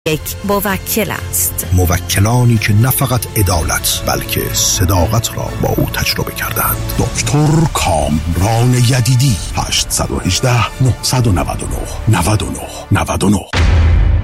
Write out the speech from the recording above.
یک موکل است. موکلانی که نه فقط عدالت بلکه صداقت را با او تجربه کردند. دکتر کامران یدیدی 818 999 99 99